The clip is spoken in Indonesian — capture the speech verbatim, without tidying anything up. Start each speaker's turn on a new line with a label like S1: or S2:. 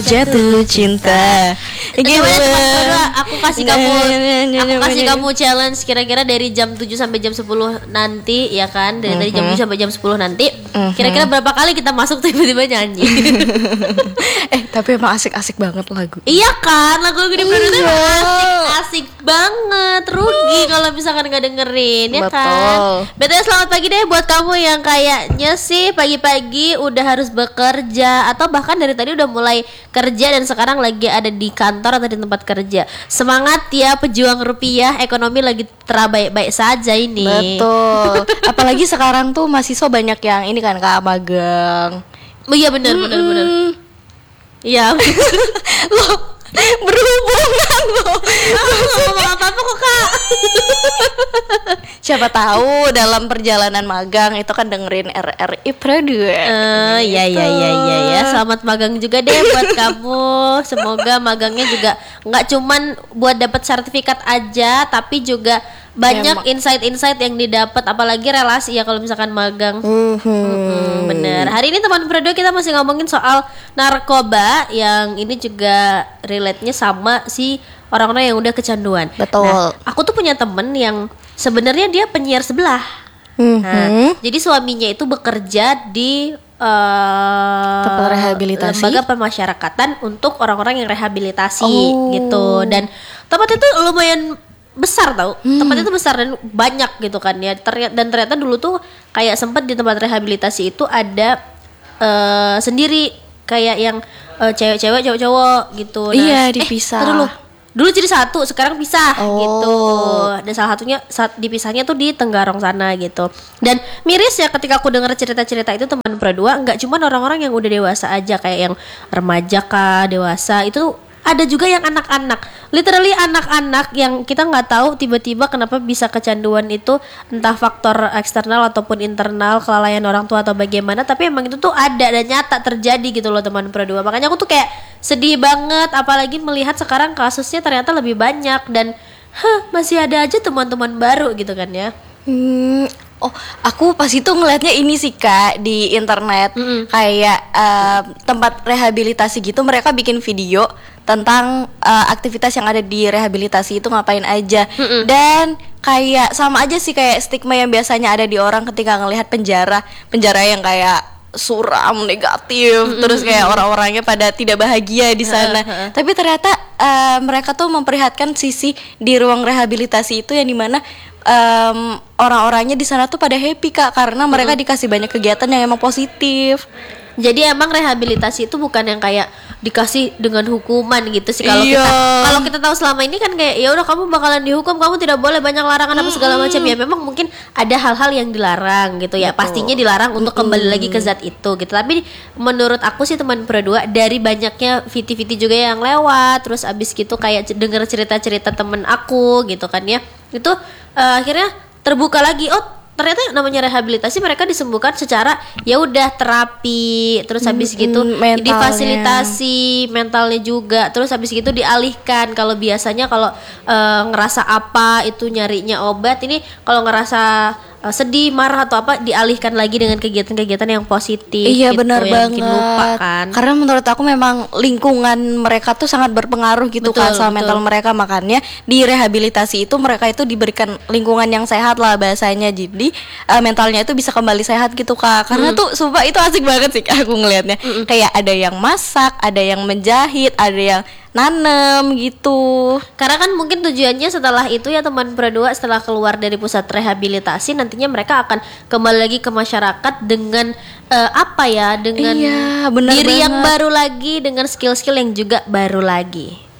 S1: jatuh cinta.
S2: Gimana teman-teman, aku kasih kamu aku kasih kamu challenge kira-kira dari jam tujuh sampai jam sepuluh nanti ya kan. Dari, dari jam tujuh sampai jam sepuluh nanti. Kira-kira berapa kali kita masuk tiba-tiba nyanyi.
S1: Eh, tapi emang asik-asik banget lagu.
S2: Iya kan, lagu-lagu di Prado itu asik-asik banget. Rugi kalau misalkan gak dengerin ya.
S1: Betul.
S2: Kan. Betul, selamat pagi deh buat kamu yang kayaknya sih pagi-pagi udah harus bekerja atau bahkan dari tadi udah mulai kerja dan sekarang lagi ada di kantor atau di tempat kerja. Semangat ya pejuang rupiah, ekonomi lagi terabaik-baik saja ini.
S1: Betul. Apalagi sekarang tuh mahasiswa banyak yang ini kan Kak, magang.
S2: Oh iya benar benar benar. Iya.
S1: Lo berhubungan lo.
S2: Aku gak ngomong apa-apa kok Kak.
S1: Siapa tahu dalam perjalanan magang itu kan dengerin R R I Prado.
S2: Uh, ya ya ya ya ya. Selamat magang juga deh buat kamu. Semoga magangnya juga nggak cuman buat dapat sertifikat aja, tapi juga banyak ya, insight-insight yang didapat, apalagi relasi ya kalau misalkan magang. Mm-hmm. Mm-hmm, bener. Hari ini teman Prado kita masih ngomongin soal narkoba yang ini juga relate-nya sama si orang-orang yang udah kecanduan.
S1: Betul.
S2: Nah, aku tuh punya temen yang sebenarnya dia penyiar sebelah. Mm-hmm. Nah, jadi suaminya itu bekerja di uh,
S1: tempat rehabilitasi,
S2: lembaga pemasyarakatan untuk orang-orang yang rehabilitasi oh. gitu. Dan tempatnya tuh lumayan besar tau, hmm. tempatnya itu besar dan banyak gitu kan ya. Ternyata, dan ternyata dulu tuh kayak sempat di tempat rehabilitasi itu ada uh, sendiri kayak yang uh, cewek-cewek, cowok-cowok gitu. Nah,
S1: iya dipisah.
S2: Eh, dulu, dulu jadi satu, sekarang pisah
S1: oh.
S2: gitu. Dan salah satunya saat dipisahnya tuh di Tenggarong sana gitu. Dan miris ya ketika aku dengar cerita-cerita itu teman Prado, nggak cuma orang-orang yang udah dewasa aja kayak yang remaja kah, dewasa itu. Ada juga yang anak-anak, literally anak-anak yang kita nggak tahu tiba-tiba kenapa bisa kecanduan itu, entah faktor eksternal ataupun internal, kelalaian orang tua atau bagaimana, tapi emang itu tuh ada dan nyata terjadi gitu loh teman Prado. Makanya aku tuh kayak sedih banget, apalagi melihat sekarang kasusnya ternyata lebih banyak dan huh, masih ada aja teman-teman baru gitu kan ya.
S1: Hmm, oh, aku pas itu ngelihatnya ini sih Kak di internet, mm-hmm. kayak uh, tempat rehabilitasi gitu, mereka bikin video tentang uh, aktivitas yang ada di rehabilitasi itu ngapain aja, mm-hmm. dan kayak sama aja sih kayak stigma yang biasanya ada di orang ketika ngelihat penjara, penjara yang kayak suram, negatif, mm-hmm. terus kayak orang-orangnya pada tidak bahagia di sana. Tapi ternyata uh, mereka tuh memperlihatkan sisi di ruang rehabilitasi itu yang dimana um, orang-orangnya di sana tuh pada happy Kak, karena mereka mm-hmm. dikasih banyak kegiatan yang emang positif.
S2: Jadi emang rehabilitasi itu bukan yang kayak dikasih dengan hukuman gitu sih. Kalau
S1: iya.
S2: kita kalau kita tahu selama ini kan kayak ya udah kamu bakalan dihukum, kamu tidak boleh banyak larangan apa segala macam. Ya memang mungkin ada hal-hal yang dilarang gitu ya. Betul. Pastinya dilarang untuk kembali mm. lagi ke zat itu gitu. Tapi menurut aku sih teman Prado, dari banyaknya V T-V T juga yang lewat, terus abis gitu kayak denger cerita-cerita temen aku gitu kan ya. Itu uh, akhirnya terbuka lagi, oh ternyata namanya rehabilitasi mereka disembuhkan secara ya udah terapi, terus habis gitu
S1: mentalnya.
S2: Difasilitasi mentalnya juga, terus habis gitu dialihkan. Kalau biasanya kalau uh, ngerasa apa itu nyarinya obat, ini kalau ngerasa uh, sedih, marah atau apa dialihkan lagi dengan kegiatan-kegiatan yang positif.
S1: Iya
S2: gitu,
S1: benar
S2: yang
S1: banget.
S2: bikin lupa kan.
S1: Karena menurut aku memang lingkungan mereka tuh sangat berpengaruh gitu betul, kan sama betul. mental mereka, makanya di rehabilitasi itu mereka itu diberikan lingkungan yang sehat lah bahasanya. Jadi uh, mentalnya itu bisa kembali sehat gitu Kak. Karena mm. tuh sumpah itu asik banget sih Kak, aku ngelihatnya. Mm-mm. Kayak ada yang masak, ada yang menjahit, ada yang nanem gitu.
S2: Karena kan mungkin tujuannya setelah itu ya teman Prado, setelah keluar dari pusat rehabilitasi nantinya mereka akan kembali lagi ke masyarakat dengan uh, apa ya, dengan
S1: iya, bener
S2: diri
S1: banget.
S2: yang baru lagi, dengan skill-skill yang juga baru lagi.